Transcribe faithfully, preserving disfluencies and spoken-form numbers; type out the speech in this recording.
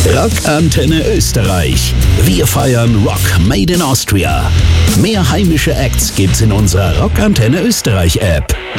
Rockantenne Österreich. Wir feiern Rock Made in Austria. Mehr heimische Acts gibt's in unserer Rockantenne Österreich App.